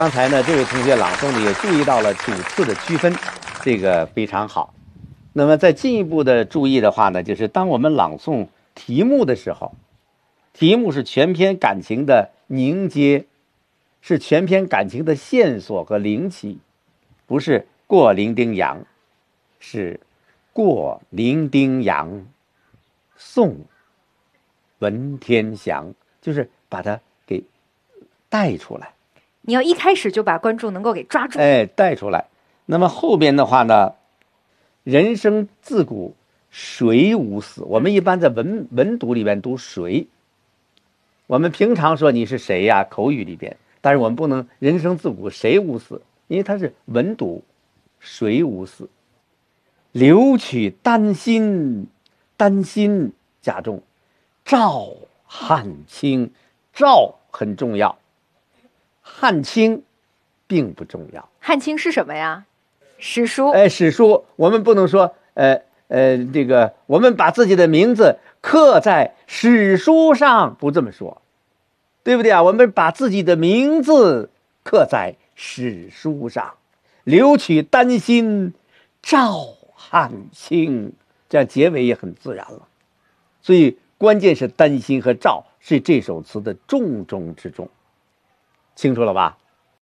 刚才呢，这位同学朗诵的也注意到了主次的区分，这个非常好。那么再进一步的注意的话呢，就是当我们朗诵题目的时候，题目是全篇感情的凝结，是全篇感情的线索和灵起，不是过零丁洋，是过零丁洋，送文天祥，就是把它给带出来。 你要一开始就把观众能够给抓住， 带出来。那么后边的话呢，人生自古谁无死？我们一般在文读里边读谁，我们平常说你是谁呀，口语里边，但是我们不能人生自古谁无死，因为它是文读，谁无死？留取丹心，丹心加重，赵汉卿，赵很重要。汉卿并不重要。 汉卿是什么呀？史书。 史书，我们不能说这个我们把自己的名字刻在史书上，不这么说，对不对啊？我们把自己的名字刻在史书上，留取丹心，赵汉卿，这样结尾也很自然了。所以关键是丹心和赵是这首词的重中之重。清楚了吧？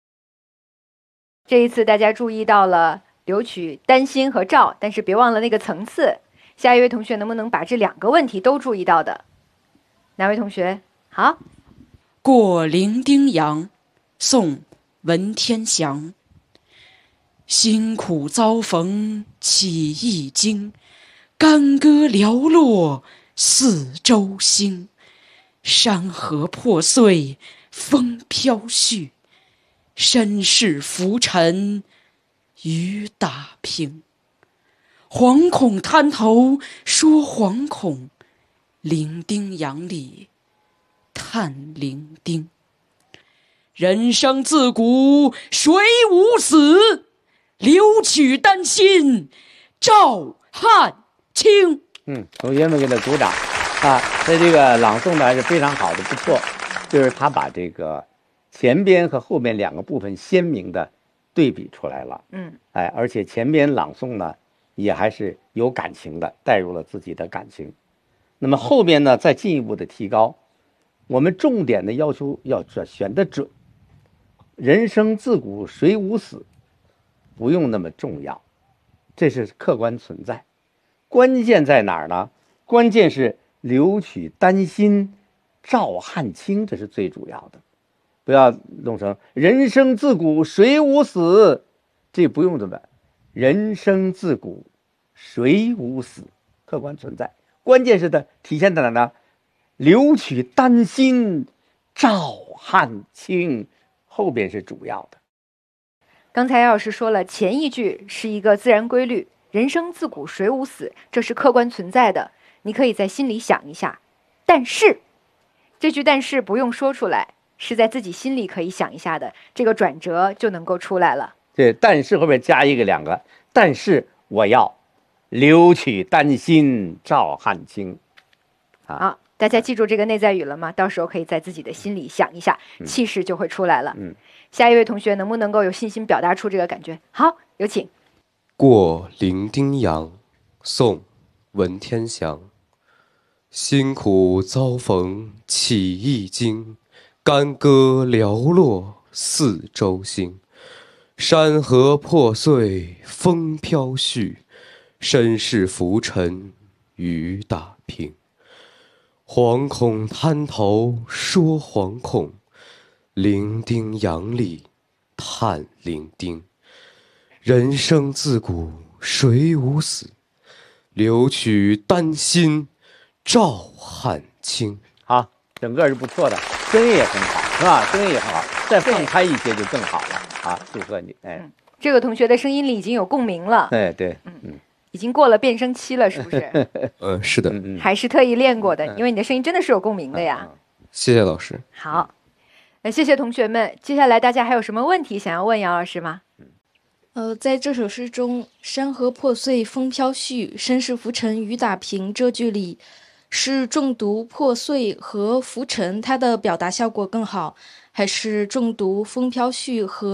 这一次大家注意到了留取丹心和赵，但是别忘了那个层次。下一位同学能不能把这两个问题都注意到的？哪位同学？好。 过零丁洋，宋文天祥。辛苦遭逢起一经，干戈寥落四周星。山河破碎风飘絮，身世浮沉雨打平。惶恐滩头说惶恐，零丁洋里叹零丁。人生自古谁无死？留取丹心赵汉卿。 同学们给他鼓掌啊！他这个朗诵的还是非常好的，不错。就是他把这个前边和后边两个部分鲜明的对比出来了。而且前边朗诵呢也还是有感情的，带入了自己的感情。那么后边呢再进一步的提高，我们重点的要求要选得准。人生自古谁无死，不用那么重要，这是客观存在。关键在哪儿呢？关键是留取丹心赵汉卿，这是最主要的。不要弄成人生自古谁无死，这不用这么。人生自古谁无死，客观存在。关键是的体现在哪呢？留取丹心赵汉卿，后边是主要的。 刚才姚老师说了，前一句是一个自然规律，人生自古谁无死，这是客观存在的，你可以在心里想一下。但是这句但是不用说出来，是在自己心里可以想一下的，这个转折就能够出来了。 对，但是后面加一个两个，但是我要留取丹心赵汉卿。 好，大家记住这个内在语了吗？到时候可以在自己的心里想一下，气势就会出来了。下一位同学能不能够有信心表达出这个感觉？好，有请。 过零丁洋，宋文天祥。辛苦遭逢起一经，干戈寥落四周星。山河破碎风飘絮，身世浮沉雨打平。惶恐滩头说惶恐，零丁洋里叹零丁。人生自古谁无死？留取丹心赵汉卿。 好，整个是不错的，声音也很好，是吧？声音也很好，再放开一些就更好了。好，祝贺你。 这个同学的声音里已经有共鸣了。 对， 已经过了变声期了，是不是？ 是的。 还是特意练过的，因为你的声音真的是有共鸣的呀。 谢谢老师。 好，谢谢同学们。接下来大家还有什么问题想要问姚老师吗？ 在这首诗中，山河破碎风飘絮，身世浮沉雨打平这句里，是重读破碎和浮沉它的表达效果更好，还是重读风飘絮和